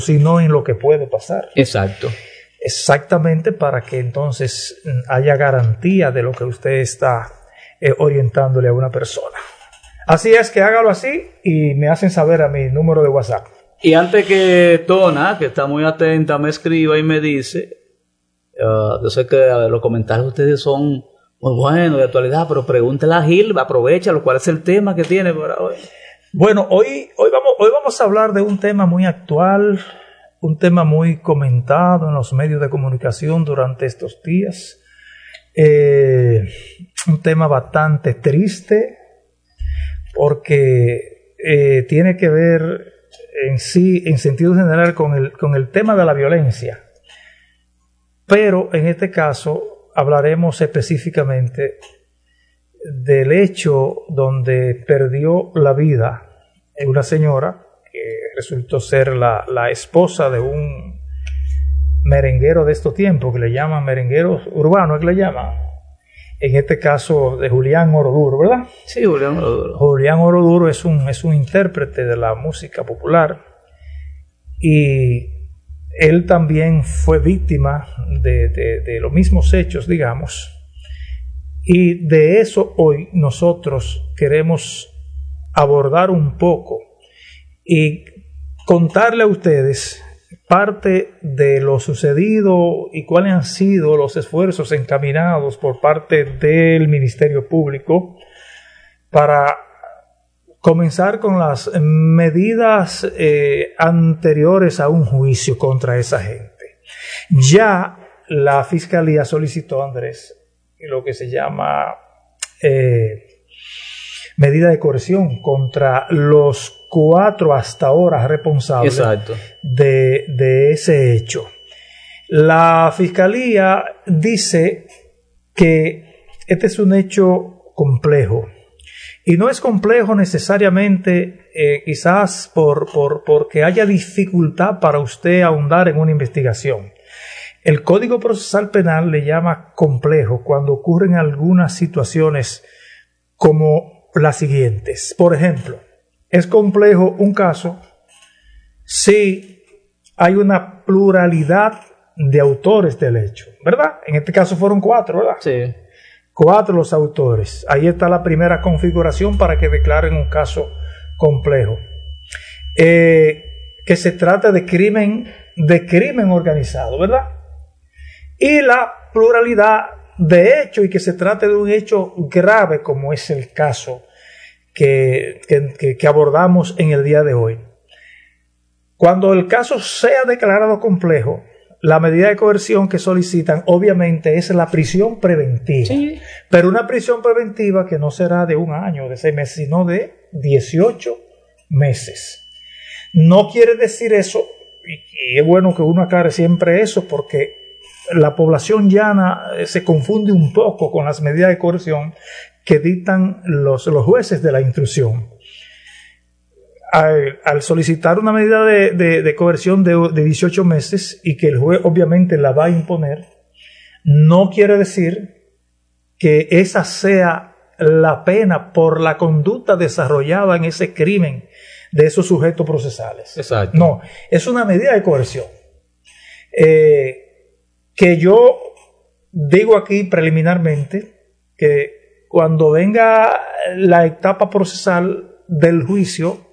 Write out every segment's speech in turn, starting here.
sino en lo que puede pasar. Exacto. Exactamente, para que entonces haya garantía de lo que usted está orientándole a una persona. Así es que hágalo así y me hacen saber a mi número de WhatsApp. Y antes que Tona, que está muy atenta, me escriba y me dice, yo sé que los comentarios de ustedes son muy buenos, de actualidad, pero pregúntele a Gil, aprovechalo, ¿cuál es el tema que tiene para hoy? Bueno, hoy vamos a hablar de un tema muy actual, un tema muy comentado en los medios de comunicación durante estos días, un tema bastante triste porque tiene que ver en sí, en sentido general, con el tema de la violencia, pero en este caso hablaremos específicamente del hecho donde perdió la vida una señora que resultó ser la esposa de un merenguero de estos tiempos, que le llaman merengueros urbanos, que le llaman, en este caso de Julián Oroduro, ¿verdad? Sí, Julián Oroduro. Julián Oroduro es un intérprete de la música popular y él también fue víctima de los mismos hechos, digamos, y de eso hoy nosotros queremos abordar un poco y contarle a ustedes parte de lo sucedido y cuáles han sido los esfuerzos encaminados por parte del Ministerio Público para comenzar con las medidas anteriores a un juicio contra esa gente. Ya la Fiscalía solicitó, Andrés, lo que se llama medida de coerción contra los 4 hasta ahora responsables. Exacto. de ese hecho. La Fiscalía dice que este es un hecho complejo. Y no es complejo necesariamente quizás porque haya dificultad para usted ahondar en una investigación. El Código Procesal Penal le llama complejo cuando ocurren algunas situaciones como las siguientes. Por ejemplo, es complejo un caso si hay una pluralidad de autores del hecho, ¿verdad? En este caso fueron 4, ¿verdad? Sí. 4 los autores. Ahí está la primera configuración para que declaren un caso complejo. Que se trata de crimen organizado, ¿verdad? Y la pluralidad de hecho y que se trate de un hecho grave, como es el caso que abordamos en el día de hoy. Cuando el caso sea declarado complejo, la medida de coerción que solicitan obviamente es la prisión preventiva. Sí. Pero una prisión preventiva que no será de 1 año, de 6 meses, sino de 18 meses. No quiere decir eso, y es bueno que uno aclare siempre eso, porque la población llana se confunde un poco con las medidas de coerción que dictan los jueces de la instrucción. Al solicitar una medida de coerción de 18 meses y que el juez obviamente la va a imponer, no quiere decir que esa sea la pena por la conducta desarrollada en ese crimen de esos sujetos procesales. Exacto. No, es una medida de coerción. Que yo digo aquí preliminarmente que cuando venga la etapa procesal del juicio,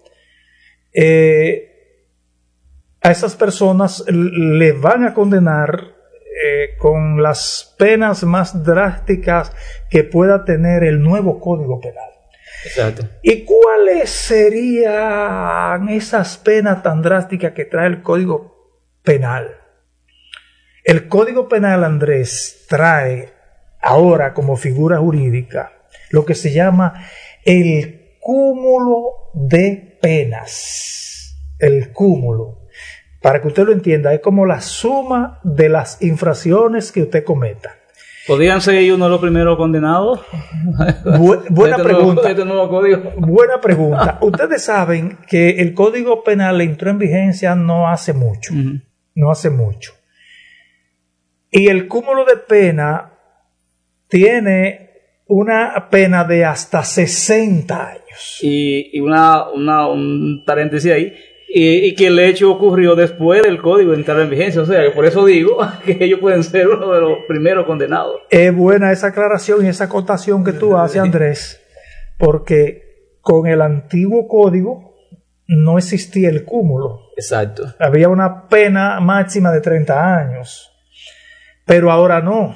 a esas personas le van a condenar con las penas más drásticas que pueda tener el nuevo Código Penal. Exacto. ¿Y cuáles serían esas penas tan drásticas que trae el Código Penal? El Código Penal, Andrés, trae ahora como figura jurídica lo que se llama el cúmulo de penas. El cúmulo, para que usted lo entienda, es como la suma de las infracciones que usted cometa. ¿Podrían ser ellos uno de los primeros condenados? Buena pregunta. Este nuevo código. Buena pregunta. Ustedes saben que el Código Penal entró en vigencia no hace mucho. Uh-huh. No hace mucho. Y el cúmulo de pena tiene una pena de hasta 60 años. Y un paréntesis ahí. Y que el hecho ocurrió después del código de entrar en vigencia. O sea, que por eso digo que ellos pueden ser uno de los primeros condenados. Es buena esa aclaración y esa acotación que tú haces, Andrés, porque con el antiguo código no existía el cúmulo. Exacto. Había una pena máxima de 30 años. Pero ahora no.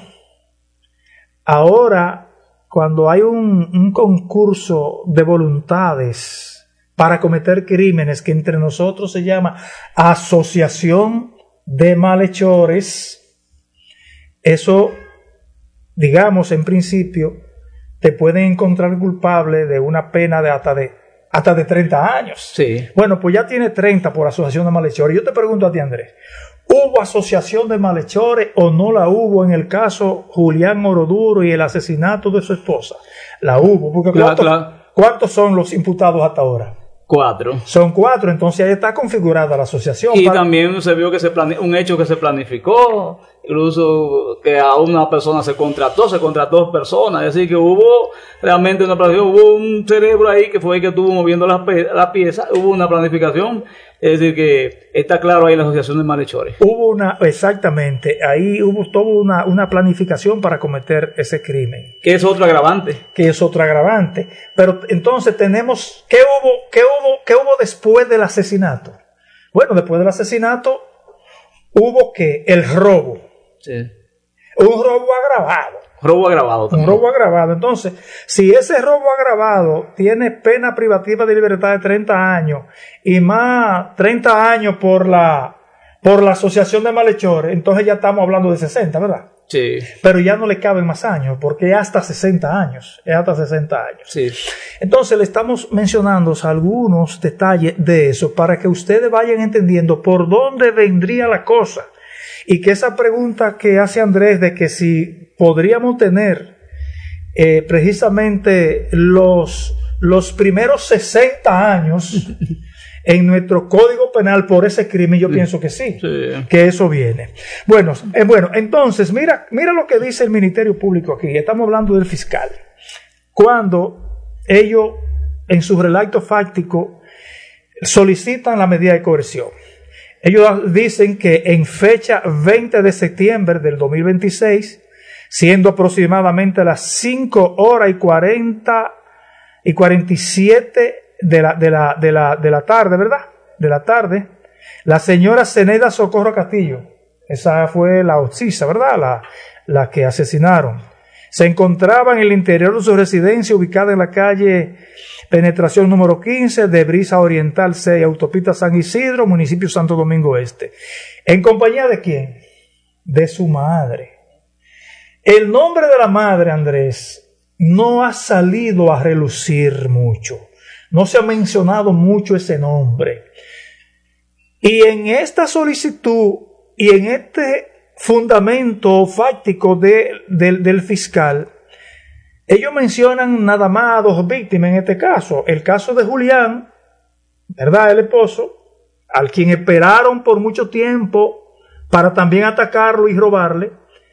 Ahora, cuando hay un concurso de voluntades para cometer crímenes, que entre nosotros se llama asociación de malhechores, eso, digamos, en principio, te pueden encontrar culpable de una pena de hasta de 30 años. Sí. Bueno, pues ya tiene 30 por asociación de malhechores. Yo te pregunto a ti, Andrés, ¿hubo asociación de malhechores o no la hubo en el caso Julián Oroduro y el asesinato de su esposa? La hubo, porque ¿cuántos son los imputados hasta ahora? 4. Son 4, entonces ahí está configurada la asociación. Y también se vio que un hecho que se planificó, incluso que a una persona se contrató 2 personas, es decir, que hubo realmente una planificación, hubo un cerebro ahí que fue el que estuvo moviendo la pieza, hubo una planificación, es decir, que está claro ahí la asociación de malhechores. Exactamente, ahí hubo toda una planificación para cometer ese crimen. Que es otro agravante. Pero entonces tenemos, ¿qué hubo después del asesinato? Bueno, después del asesinato hubo el robo. Sí. Un robo agravado. También. Un robo agravado. Entonces, si ese robo agravado tiene pena privativa de libertad de 30 años y más 30 años por la asociación de malhechores, entonces ya estamos hablando de 60, ¿verdad? Sí. Pero ya no le caben más años, porque es hasta 60 años. Sí. Entonces le estamos mencionando algunos detalles de eso para que ustedes vayan entendiendo por dónde vendría la cosa. Y que esa pregunta que hace Andrés de que si podríamos tener precisamente los primeros 60 años en nuestro Código Penal por ese crimen, yo pienso que sí, que eso viene. Bueno, entonces mira lo que dice el Ministerio Público aquí. Estamos hablando del fiscal. Cuando ellos en su relato fáctico solicitan la medida de coerción. Ellos dicen que en fecha 20 de septiembre del 2026, siendo aproximadamente las 5 horas y 47 de la tarde, ¿verdad? De la tarde, la señora Zeneida Socorro Castillo, esa fue la occisa, ¿verdad? La que asesinaron, se encontraba en el interior de su residencia ubicada en la calle Penetración número 15 de Brisa Oriental 6, Autopista San Isidro, municipio Santo Domingo Este. ¿En compañía de quién? De su madre. El nombre de la madre, Andrés, no ha salido a relucir mucho. No se ha mencionado mucho ese nombre. Y en esta solicitud y en este fundamento fáctico del fiscal, ellos mencionan nada más a 2 víctimas en este caso. El caso de Julián, ¿verdad? El esposo, al quien esperaron por mucho tiempo para también atacarlo y robarle.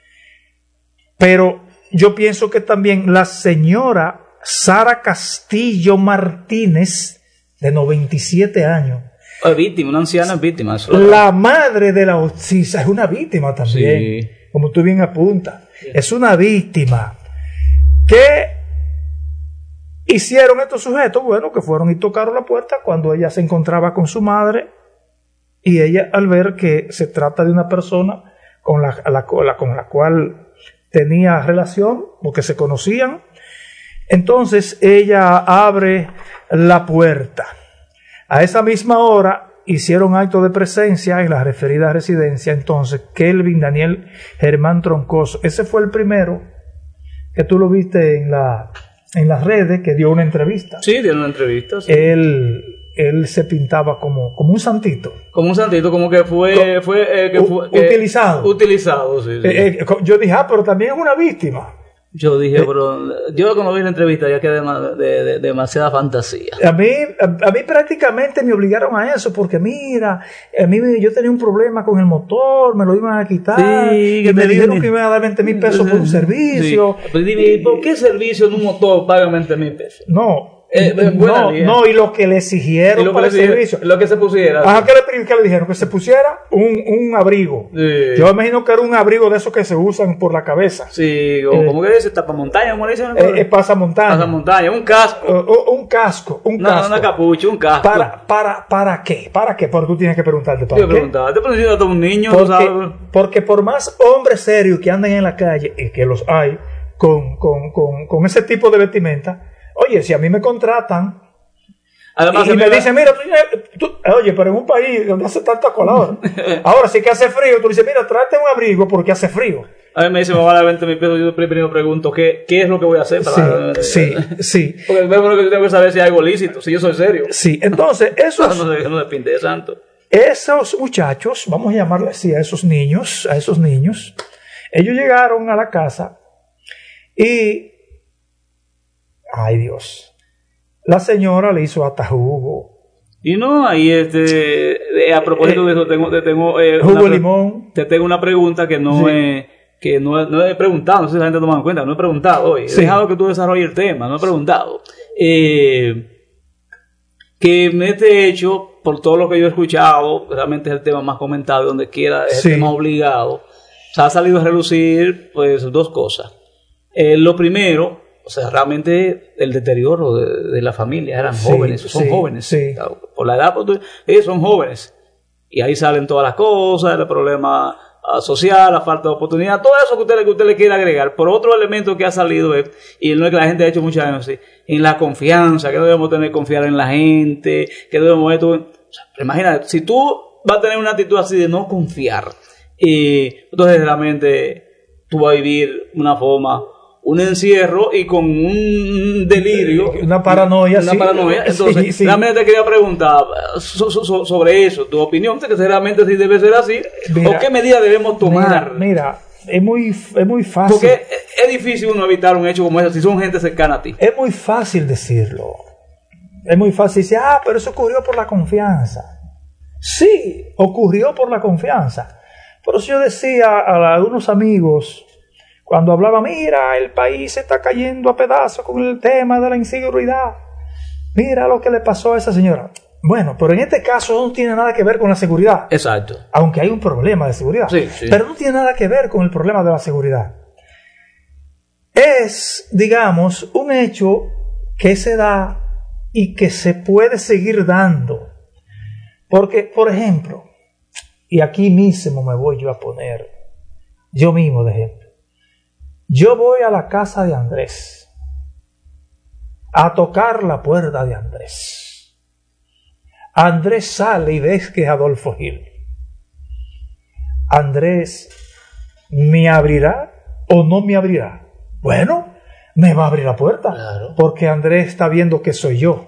Pero yo pienso que también la señora Sara Castillo Martínez, de 97 años. Víctima, una anciana víctima. La madre de la occisa es una víctima también, sí. Como tú bien apuntas. Sí. Es una víctima. ¿Qué hicieron estos sujetos? Bueno, que fueron y tocaron la puerta cuando ella se encontraba con su madre, y ella, al ver que se trata de una persona con la cual tenía relación, porque se conocían, entonces ella abre la puerta. A esa misma hora hicieron acto de presencia en la referida residencia, entonces, Kelvin Daniel Germán Troncoso. Ese fue el primero que tú lo viste en las redes, que dio una entrevista. Sí, dio una entrevista. Sí. Él se pintaba como un santito. Como un santito, como que fue utilizado. Utilizado, sí. Yo dije, pero también es una víctima. Yo dije, pero yo cuando vi la entrevista ya quedé de demasiada fantasía. A mí prácticamente me obligaron a eso, porque mira, yo tenía un problema con el motor, me lo iban a quitar, sí, y me dijeron que iban a dar 20,000 pesos por un servicio. Sí. Pero dime, ¿por qué servicio en un motor pagan 20,000 pesos? No, No, y lo que le exigieron para el servicio. Lo que se pusiera. Ajá, ¿qué le dijeron? Que se pusiera un abrigo. Sí. Yo me imagino que era un abrigo de esos que se usan por la cabeza. Sí, o ¿cómo que dice? Tapamontaña, ¿cómo le dicen? Pasamontaña. Pasamontaña, un casco. Un casco. No, una capucha, un casco. ¿Para qué? ¿Para qué? Porque tú tienes que preguntarte para qué. Te preguntas a un niño, porque por más hombres serios que anden en la calle, y que los hay, con ese tipo de vestimenta, oye, si a mí me contratan, además, y me dicen, mira, oye, pero en un país donde hace tanta color, ahora sí que hace frío, tú dices, mira, tráete un abrigo porque hace frío. A mí me dice, me vale 20 mil pesos, yo primero pregunto, ¿qué es lo que voy a hacer? Sí. Porque vemos que tengo que saber si hay algo lícito, si yo soy serio. Sí, entonces, no depende de santo. Esos muchachos, vamos a llamarles así, a esos niños, ellos llegaron a la casa y, ay Dios, la señora le hizo hasta jugo. Y no, ahí a propósito de eso, tengo jugo de limón. Te tengo una pregunta que no he preguntado, no sé si la gente toma en cuenta, no he preguntado hoy. He dejado que tú desarrolles el tema, no he preguntado. Que me he hecho, por todo lo que yo he escuchado, realmente es el tema más comentado, donde quiera, es el tema obligado. O sea, ha salido a relucir, pues, dos cosas. Lo primero, o sea, realmente el deterioro de la familia, eran jóvenes, son jóvenes. Sí. Por la edad, pues, ellos son jóvenes. Y ahí salen todas las cosas, el problema social, la falta de oportunidad, todo eso que usted le quiere agregar. Por otro elemento que ha salido es, y no es que la gente ha hecho mucha énfasis, en la confianza, que no debemos tener confiar en la gente, que debemos imagínate, si tú vas a tener una actitud así de no confiar, entonces realmente tú vas a vivir un encierro y con un delirio, una paranoia. Entonces, realmente te quería preguntar sobre eso, tu opinión, que realmente si debe ser así, o qué medidas debemos tomar. Mira, es muy fácil. Porque es difícil uno evitar un hecho como ese si son gente cercana a ti. Es muy fácil decirlo. Es muy fácil decir, pero eso ocurrió por la confianza. Sí, ocurrió por la confianza. Por eso yo decía a algunos amigos, cuando hablaba, mira, el país se está cayendo a pedazos con el tema de la inseguridad. Mira lo que le pasó a esa señora. Bueno, pero en este caso no tiene nada que ver con la seguridad. Exacto. Aunque hay un problema de seguridad. Sí. Pero no tiene nada que ver con el problema de la seguridad. Es, digamos, un hecho que se da y que se puede seguir dando. Porque, por ejemplo, y aquí mismo me voy yo a poner, yo mismo de ejemplo. Yo voy a la casa de Andrés a tocar la puerta de Andrés. Andrés sale y ves que es Adolfo Gil. Andrés, ¿me abrirá o no me abrirá? Bueno, me va a abrir la puerta, claro, porque Andrés está viendo que soy yo.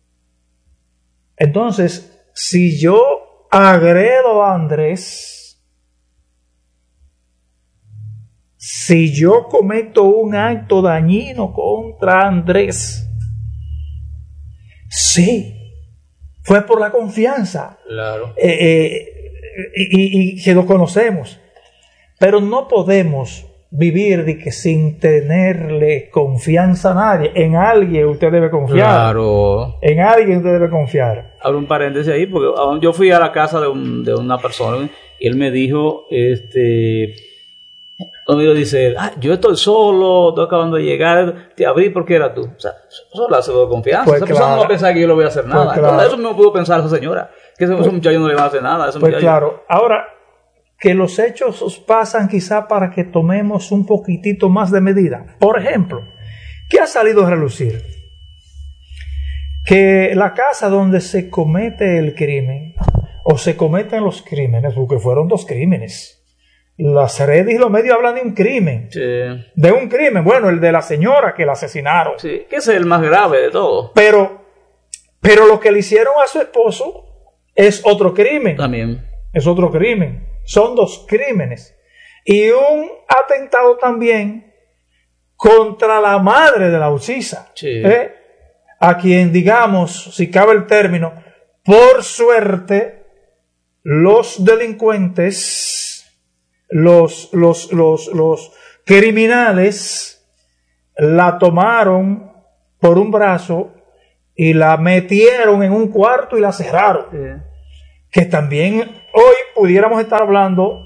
Entonces, si yo agredo a Andrés, si yo cometo un acto dañino contra Andrés, sí, fue por la confianza. Claro. Y que lo conocemos. Pero no podemos vivir de que sin tenerle confianza a nadie. En alguien usted debe confiar. Claro. En alguien usted debe confiar. Abro un paréntesis ahí, porque yo fui a la casa de una persona y él me dijo, conmigo dice, yo estoy solo, estoy acabando de llegar, te abrí porque era tú. O sea, eso le hace de confianza. Pues esa persona no va a pensar que yo le voy a hacer nada. Pues claro. Eso no pudo pensar esa señora, que ese muchacho no le va a hacer nada. Pues claro, ahora que los hechos pasan quizá para que tomemos un poquitito más de medida. Por ejemplo, ¿qué ha salido a relucir? Que la casa donde se comete el crimen, o se cometen los crímenes, porque fueron 2 crímenes. Las redes y los medios hablan de un crimen. Sí. De un crimen. Bueno, el de la señora que la asesinaron. Sí, que ese es el más grave de todo. Pero lo que le hicieron a su esposo es otro crimen. También. Es otro crimen. Son 2 crímenes. Y un atentado también contra la madre de la uccisa. Sí. A quien, digamos, si cabe el término, por suerte, los delincuentes, los criminales la tomaron por un brazo y la metieron en un cuarto y la cerraron. Sí. Que también hoy pudiéramos estar hablando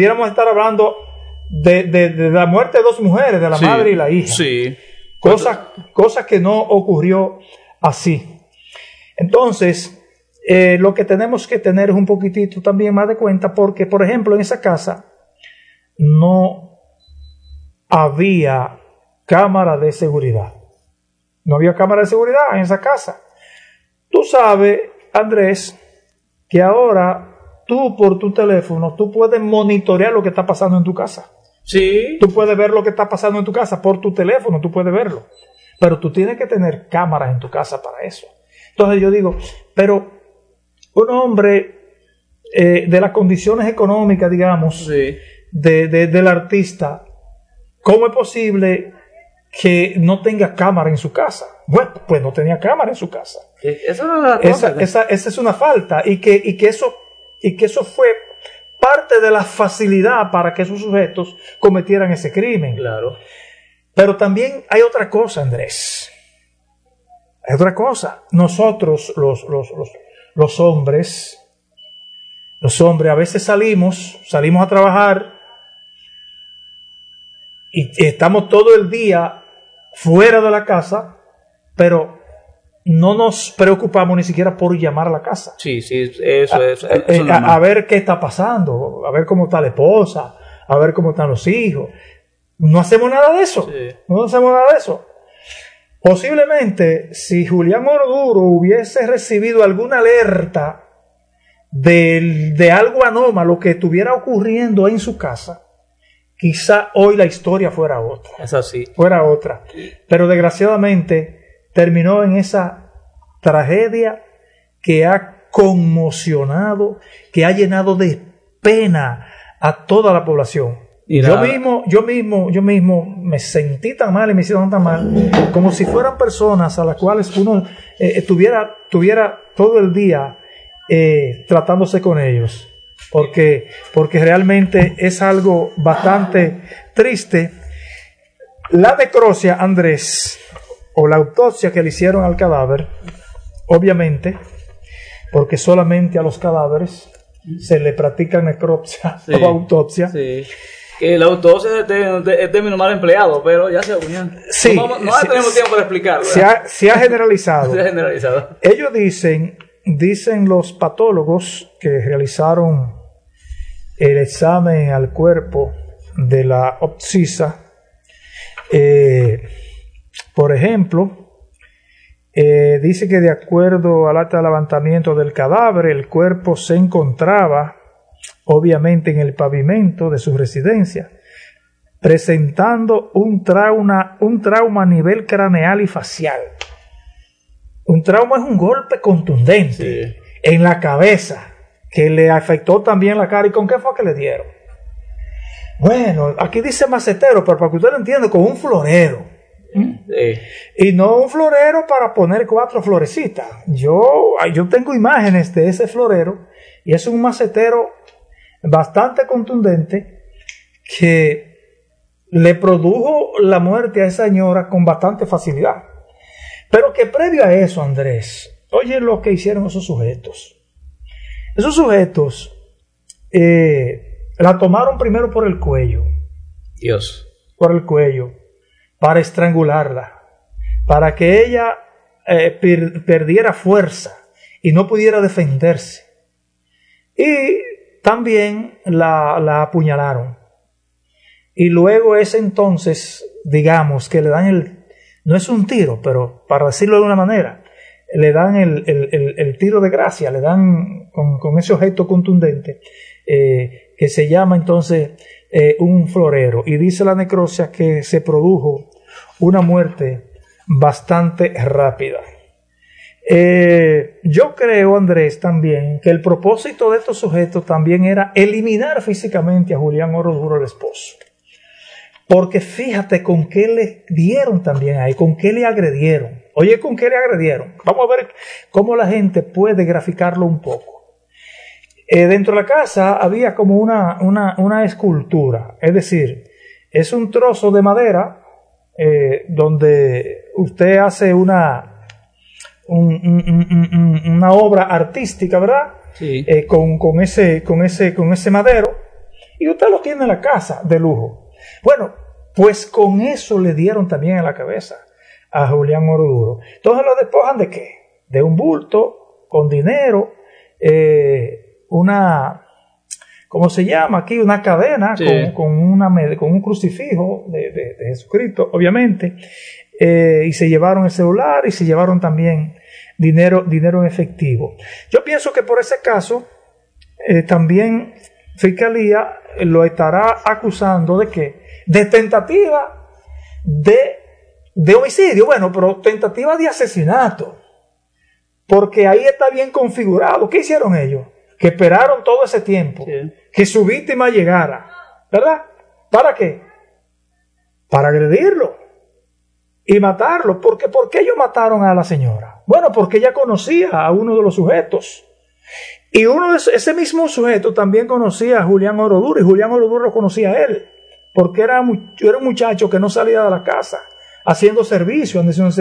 de la muerte de dos mujeres, de la madre y la hija. Sí. Cosas que no ocurrió así. Entonces, lo que tenemos que tener es un poquitito también más de cuenta, porque, por ejemplo, en esa casa no había cámara de seguridad. No había cámara de seguridad en esa casa. Tú sabes, Andrés, que ahora tú por tu teléfono, tú puedes monitorear lo que está pasando en tu casa. Sí. Tú puedes ver lo que está pasando en tu casa por tu teléfono, tú puedes verlo. Pero tú tienes que tener cámaras en tu casa para eso. Entonces yo digo, pero un hombre de las condiciones económicas, digamos, Sí. del artista, ¿cómo es posible que no tenga cámara en su casa? Bueno, pues no tenía cámara en su casa. Eso no es la cosa. Esa es una falta y que eso fue parte de la facilidad para que esos sujetos cometieran ese crimen. Claro. Pero también hay otra cosa, Andrés. Hay otra cosa. Nosotros, los hombres, a veces salimos a trabajar y estamos todo el día fuera de la casa, pero no nos preocupamos ni siquiera por llamar a la casa. Sí, eso es A ver qué está pasando, a ver cómo está la esposa, a ver cómo están los hijos. No hacemos nada de eso. Sí. No hacemos nada de eso. Posiblemente, si Julián Oroduro hubiese recibido alguna alerta de algo anómalo que estuviera ocurriendo en su casa, quizá hoy la historia fuera otra. Es así. Fuera otra. Pero desgraciadamente terminó en esa tragedia que ha conmocionado, que ha llenado de pena a toda la población. Yo mismo me sentí tan mal y me hicieron tan mal, como si fueran personas a las cuales uno tuviera todo el día tratándose con ellos, porque realmente es algo bastante triste. La necropsia, Andrés, o la autopsia que le hicieron al cadáver, obviamente, porque solamente a los cadáveres se le practica necropsia o autopsia. Sí. Que la autopsia es término mal empleado, pero ya se unían. Sí, no tenemos tiempo para explicarlo. Se ha generalizado. Se ha generalizado. Ellos dicen los patólogos que realizaron el examen al cuerpo de la obsisa, por ejemplo, dice que de acuerdo al acta de levantamiento del cadáver, el cuerpo se encontraba obviamente en el pavimento de su residencia, presentando un trauma a nivel craneal y facial. Un trauma es un golpe contundente en la cabeza que le afectó también la cara. ¿Y con qué fue que le dieron? Bueno, aquí dice macetero, pero para que usted lo entienda, con un florero. Sí. Y no un florero para poner 4 florecitas. Yo tengo imágenes de ese florero y es un macetero bastante contundente que le produjo la muerte a esa señora con bastante facilidad. Pero que previo a eso, Andrés, oye lo que hicieron esos sujetos. Esos sujetos la tomaron primero por el cuello. Dios. Por el cuello, para estrangularla, para que ella perdiera fuerza y no pudiera defenderse. Y también la apuñalaron. Y luego es entonces, digamos, que le dan no es un tiro, pero para decirlo de una manera, le dan el tiro de gracia, le dan con ese objeto contundente, que se llama entonces un florero. Y dice la necropsia que se produjo una muerte bastante rápida. Yo creo, Andrés, también que el propósito de estos sujetos también era eliminar físicamente a Julián Oroduro, el esposo. Porque fíjate con qué le dieron también ahí, con qué le agredieron. Oye, ¿con qué le agredieron? Vamos a ver cómo la gente puede graficarlo un poco. Dentro de la casa había como una escultura, es decir, es un trozo de madera donde usted hace una una obra artística, ¿verdad? Sí. Con ese madero, y usted lo tiene en la casa de lujo. Bueno, pues con eso le dieron también en la cabeza a Julián Oroduro. Entonces lo despojan ¿de qué? De un bulto con dinero, ¿cómo se llama aquí? Una cadena, sí, con un crucifijo de Jesucristo, obviamente, y se llevaron el celular y se llevaron también dinero en efectivo. Yo pienso que por ese caso también Fiscalía lo estará acusando ¿de qué? De tentativa de homicidio. Bueno, pero tentativa de asesinato, porque ahí está bien configurado. ¿Qué hicieron ellos? Que esperaron todo ese tiempo, sí, que su víctima llegara, ¿verdad? ¿Para qué? Para agredirlo y matarlo. ¿Por qué ellos mataron a la señora? Bueno, porque ella conocía a uno de los sujetos. Y ese mismo sujeto también conocía a Julián Oroduro, y Julián Oroduro lo conocía a él, porque era un muchacho que no salía de la casa, haciendo servicio.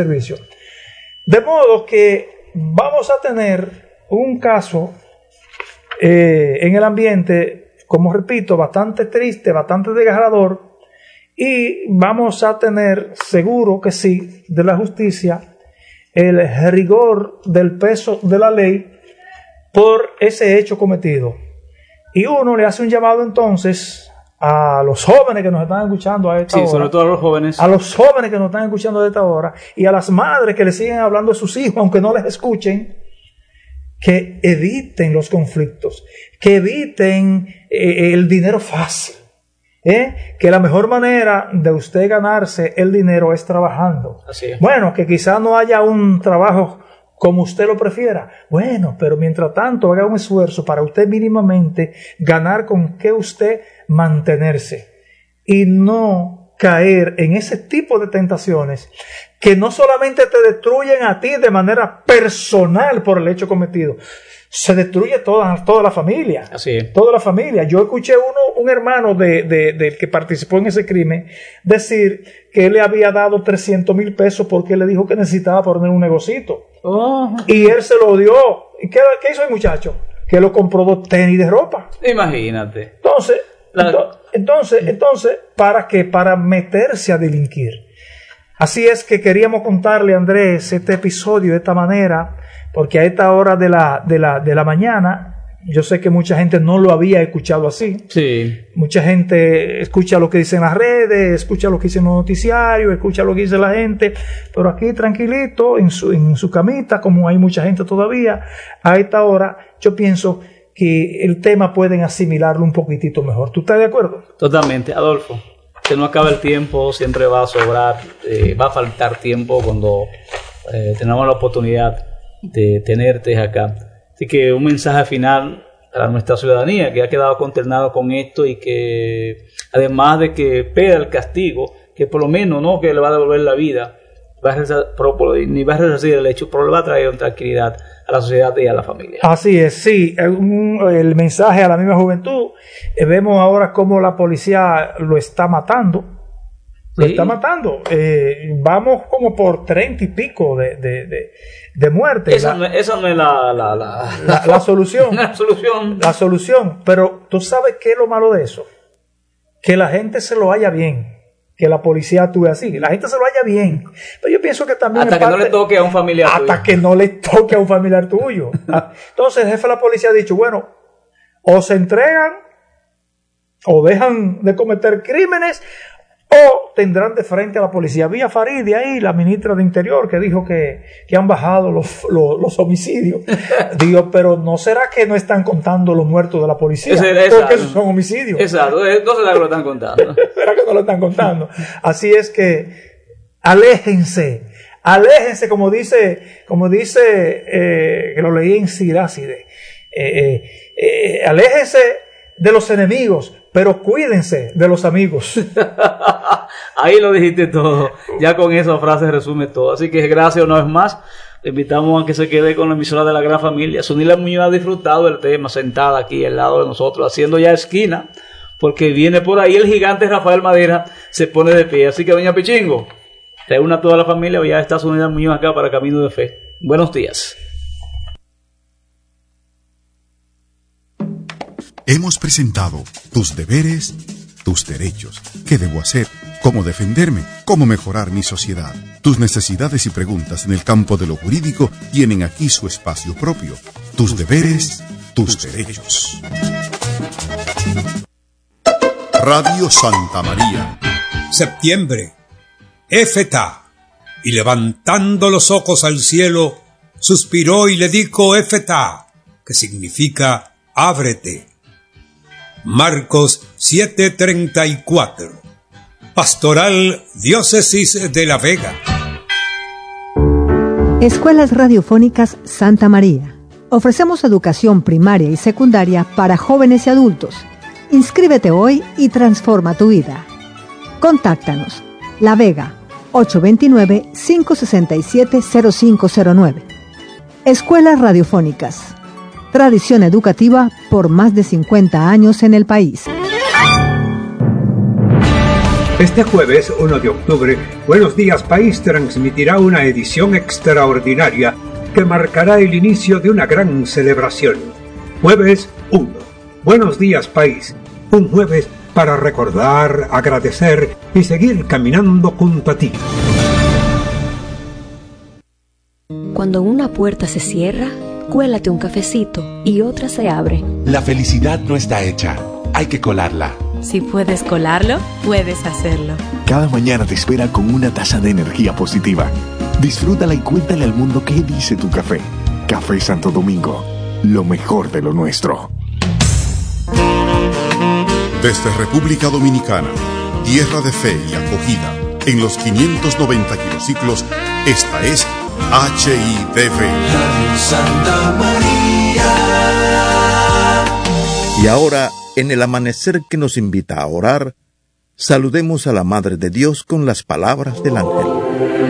De modo que vamos a tener un caso en el ambiente, como repito, bastante triste, bastante desgarrador, y vamos a tener, seguro que sí, de la justicia, el rigor del peso de la ley por ese hecho cometido. Y uno le hace un llamado entonces a los jóvenes que nos están escuchando a esta hora. Sí, sobre todo a los jóvenes. A los jóvenes que nos están escuchando a esta hora, y a las madres que le siguen hablando a sus hijos, aunque no les escuchen, que eviten los conflictos, que eviten el dinero fácil. Que la mejor manera de usted ganarse el dinero es trabajando. Así es. Bueno, que quizás no haya un trabajo como usted lo prefiera. Bueno, pero mientras tanto haga un esfuerzo para usted mínimamente ganar con qué usted mantenerse, y no caer en ese tipo de tentaciones que no solamente te destruyen a ti de manera personal por el hecho cometido, se destruye toda la familia. Así es. Toda la familia. Yo escuché un hermano del que participó en ese crimen decir que él le había dado 300,000 pesos porque él le dijo que necesitaba poner un negocito. Oh. Y él se lo dio. ¿Y qué hizo el muchacho? Que lo compró 2 tenis de ropa. Imagínate. Entonces, ¿para qué? Para meterse a delinquir. Así es que queríamos contarle a Andrés este episodio de esta manera, porque a esta hora de la mañana, yo sé que mucha gente no lo había escuchado así. Sí. Mucha gente escucha lo que dicen las redes, escucha lo que dicen los noticiarios, escucha lo que dice la gente, pero aquí tranquilito, en su camita, como hay mucha gente todavía, a esta hora, yo pienso que el tema pueden asimilarlo un poquitito mejor. ¿Tú estás de acuerdo? Totalmente, Adolfo. Se no acaba el tiempo, siempre va a sobrar, va a faltar tiempo cuando tengamos la oportunidad de tenerte acá. Así que un mensaje final a nuestra ciudadanía que ha quedado consternado con esto, y que además de que pega el castigo, que por lo menos no que le va a devolver la vida, ni va a resarcir el hecho, pero le va a traer tranquilidad a la sociedad y a la familia. Así es, sí, el mensaje a la misma juventud. Vemos ahora cómo la policía lo está matando. Lo está matando. Vamos como por 30 y pico de muertes. Esa no es la solución. La solución. Pero tú sabes qué es lo malo de eso. Que la gente se lo haya bien. Que la policía actúe así. La gente se lo haya bien. Pero yo pienso que también... Hasta que no le toque a un familiar tuyo. Hasta que no le toque a un familiar tuyo. Entonces el jefe de la policía ha dicho, bueno, o se entregan, o dejan de cometer crímenes, o tendrán de frente a la policía. Vía Farideh ahí, la ministra de Interior, que dijo que han bajado los homicidios. Digo, pero ¿no será que no están contando los muertos de la policía? Porque esos son homicidios. Exacto, no será que lo están contando. ¿Será que no lo están contando? Así es que aléjense, como dice, que lo leí en Siráside, aléjense de los enemigos, pero cuídense de los amigos. Ahí lo dijiste todo. Ya con esa frase resume todo. Así que gracias una vez más. Le invitamos a que se quede con la emisora de la gran familia. Sunila Muñoz ha disfrutado del tema, sentada aquí al lado de nosotros, haciendo ya esquina, porque viene por ahí el gigante Rafael Madera, se pone de pie. Así que doña Pichingo, reúna a toda la familia, ya está Sunila Muñoz acá para Camino de Fe. Buenos días. Hemos presentado Tus deberes, tus derechos. ¿Qué debo hacer? ¿Cómo defenderme? ¿Cómo mejorar mi sociedad? Tus necesidades y preguntas en el campo de lo jurídico tienen aquí su espacio propio. Tus deberes, tus derechos. Radio Santa María. Septiembre. Éfeta. Y levantando los ojos al cielo, suspiró y le dijo Éfeta, que significa ábrete. Marcos 7:34. Pastoral Diócesis de La Vega. Escuelas Radiofónicas Santa María. Ofrecemos educación primaria y secundaria para jóvenes y adultos. Inscríbete hoy y transforma tu vida. Contáctanos. La Vega, 829-567-0509. Escuelas Radiofónicas. Tradición educativa por más de 50 años en el país. Este jueves 1 de octubre, Buenos Días País transmitirá una edición extraordinaria que marcará el inicio de una gran celebración. Jueves 1. Buenos Días País. Un jueves para recordar, agradecer y seguir caminando junto a ti. Cuando una puerta se cierra, cuélate un cafecito y otra se abre. La felicidad no está hecha, hay que colarla. Si puedes colarlo, puedes hacerlo. Cada mañana te espera con una taza de energía positiva. Disfrútala y cuéntale al mundo qué dice tu café. Café Santo Domingo, lo mejor de lo nuestro. Desde República Dominicana, tierra de fe y acogida, en los 590 kilociclos, esta es HITV. Santa María. Y ahora, en el amanecer que nos invita a orar, saludemos a la Madre de Dios con las palabras del ángel.